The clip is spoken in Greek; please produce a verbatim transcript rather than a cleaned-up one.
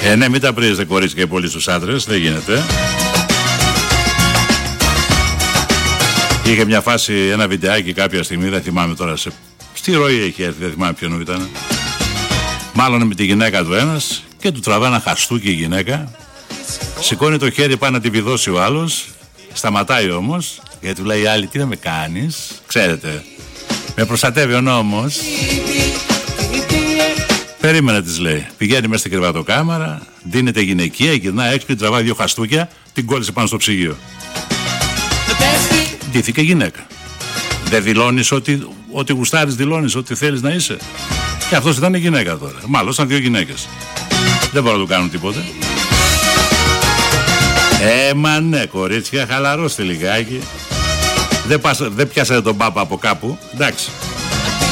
Ε, ναι, μην τα πρίζετε κορίτσια και πολύ στους άντρες, δεν γίνεται. Είχε μια φάση, ένα βιντεάκι κάποια στιγμή, δεν θυμάμαι τώρα σε... Στη ροή έχει έρθει, δεν θυμάμαι ποιον ήταν. Μάλλον με τη γυναίκα του ένας και του τραβά ένα χαστούκι η γυναίκα. Σηκώνει το χέρι πάνω να τη βιδώσει ο άλλος. Σταματάει όμως, γιατί του λέει η άλλη, τι να με κάνεις. Ξέρετε, με προστατεύει ο νόμος. Περίμενε, της λέει. Πηγαίνει μέσα στην κρεβατοκάμαρα, δίνεται γυναικεία, γυρνά έξυπνη, τραβάει δύο χαστούκια, την κόλλησε πάνω στο ψυγείο. Ντύθηκε γυναίκα. Δεν δηλώνεις ότι, ότι γουστάρεις, δηλώνεις ότι θέλεις να είσαι. Και αυτός ήταν η γυναίκα τώρα. Μάλλον ήταν δύο γυναίκες. Δεν μπορούν να του κάνουν τίποτε. Ε, μα ναι, κορίτσια, χαλαρώστε λιγάκι. Δεν, πάσα, δεν πιάσατε τον πάπα από κάπου. Εντάξει.